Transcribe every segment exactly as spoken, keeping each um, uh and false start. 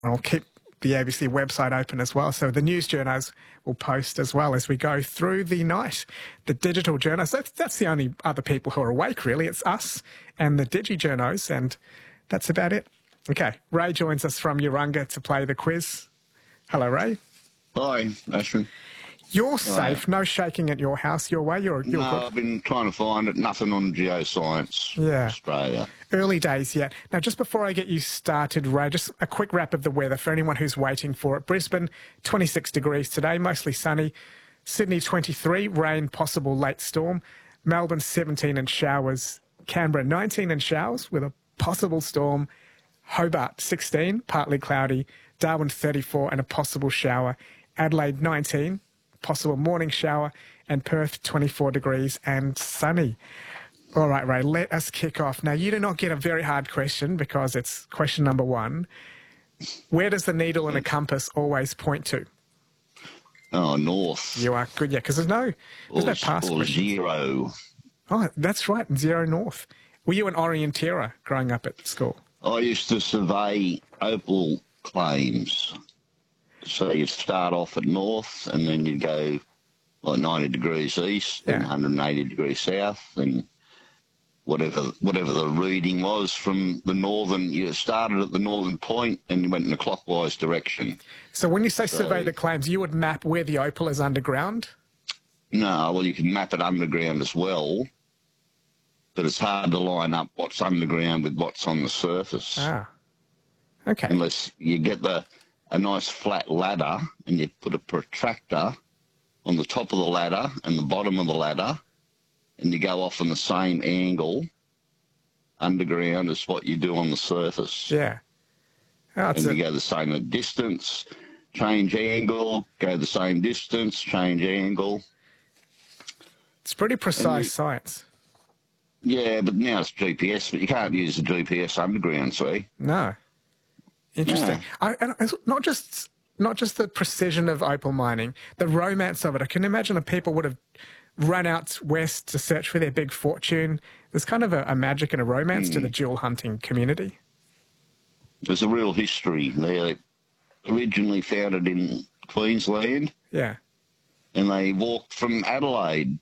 I'll keep the A B C website open as well, so the news journos will post as well as we go through the night. The digital journos, that's, that's the only other people who are awake, really. It's us and the digi journos, and that's about it. Okay, Ray joins us from Urunga to play the quiz. Hello, Ray. Hi, Ashwin. You're safe, no shaking at your house your way. You're, you're no, good. I've been trying to find it. Nothing on Geoscience Yeah. Australia. Early days yet. Now, just before I get you started, Ray, just a quick wrap of the weather for anyone who's waiting for it. Brisbane, twenty-six degrees today, mostly sunny. Sydney, twenty-three, rain, possible late storm. Melbourne, seventeen and showers. Canberra, nineteen and showers with a possible storm. Hobart, sixteen, partly cloudy. Darwin, thirty-four and a possible shower. Adelaide, nineteen, possible morning shower. And Perth, twenty-four degrees and sunny. All right, Ray, let us kick off. Now, you do not get a very hard question because it's question number one. Where does the needle in a compass always point to? Oh, north. You are good, yeah, because there's no, there's or, no past or questions. zero. Oh, that's right, zero north. Were you an orienteer growing up at school? I used to survey opal claims. So you'd start off at north and then you'd go like ninety degrees east Yeah. and one hundred eighty degrees south and whatever whatever the reading was from the northern, you started at the northern point and you went in a clockwise direction. So when you say So- survey the claims, you would map where the opal is underground? No, well, you can map it underground as well, but it's hard to line up what's underground with what's on the surface. Ah, okay. Unless you get the a nice flat ladder and you put a protractor on the top of the ladder and the bottom of the ladder, and you go off on the same angle underground as what you do on the surface. Yeah. Oh, And it's you a, go the same distance, change angle, go the same distance, change angle. it's pretty precise you- science. Yeah, but now it's G P S, but you can't use the G P S underground, see? No. Interesting. Yeah. I, and it's not just not just the precision of opal mining, the romance of it. I can imagine that people would have run out west to search for their big fortune. There's kind of a, a magic and a romance to the jewel hunting community. There's a real history. They originally founded in Queensland, Yeah. and they walked from Adelaide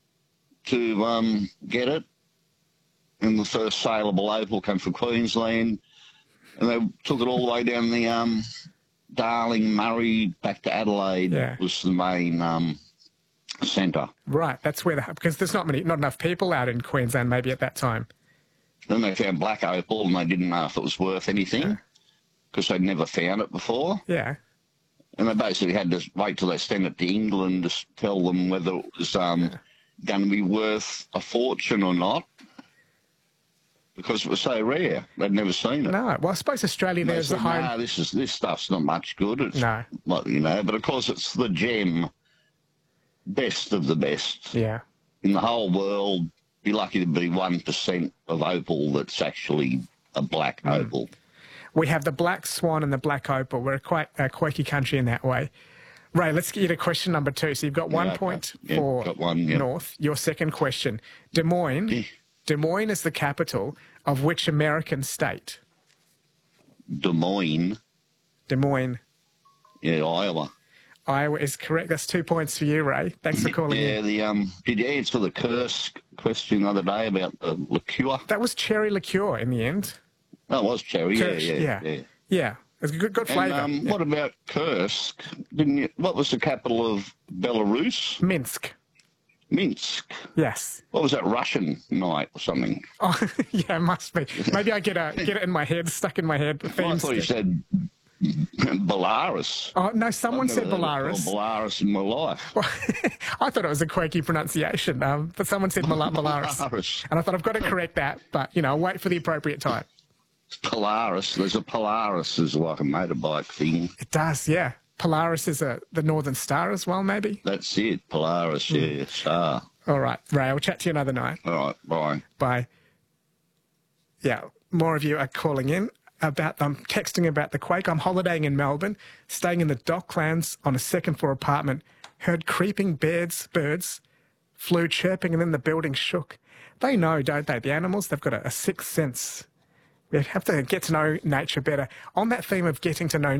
to um, get it. And the first saleable opal came from Queensland, and they took it all the way down the um, Darling, Murray, back to Adelaide. Yeah. Was the main um, centre. Right. That's where the because there's not many, not enough people out in Queensland maybe at that time. Then they found black opal, and they didn't know if it was worth anything because they'd never found it before. Yeah. And they basically had to wait till they sent it to England to s- tell them whether it was um, going to be worth a fortune or not, because it was so rare. They'd never seen it. No. Well, I suppose Australia They there's the said, home. "Nah, this is this stuff's not much good." It's No. like, you know, but of course it's the gem, best of the best Yeah. in the whole world. Be lucky to be one percent of opal that's actually a black Mm. opal. We have the black swan and the black opal. We're quite a quirky country in that way. Ray, let's get you to question number two. So you've got one okay. point Yeah, for got one, yeah. North. Your second question. Des Moines. Yeah. Des Moines is the capital of which American state? Des Moines, Des Moines, yeah, Iowa. Iowa is correct. That's two points for you, Ray. Thanks for calling Yeah, in. the um, did you answer the curse question the other day about the liqueur? That was cherry liqueur in the end. That was cherry. Yeah, Kirsch, yeah, yeah. yeah. Yeah. It's a good, good And flavour. um, Yeah. what about Kursk? Didn't you? What was the capital of Belarus? Minsk. Minsk. Yes. What was that, Russian night or something? Oh, yeah, it must be. Maybe I get a get it in my head, stuck in my head. Well, I Themes thought you to- said Belarus. Oh, no, someone said I've never heard it Belarus. called Belarus in my life. Well, I thought it was a quirky pronunciation, um, but someone said Mal- Belarus. Belarus. And I thought I've got to correct that, but, you know, I'll wait for the appropriate time. Polaris. There's a Polaris is like a motorbike thing. It does, yeah. Polaris is a, the Northern Star as well, maybe? That's it. Polaris. Hmm. Yeah. Star. All right, Ray, I'll chat to you another night. All right. Bye. Bye. Yeah, more of you are calling in about, I'm texting about the quake. I'm holidaying in Melbourne, staying in the Docklands on a second floor apartment, heard creeping birds, birds, flew chirping, and then the building shook. They know, don't they? The animals, they've got a, a sixth sense. We have to get to know nature better. On that theme of getting to know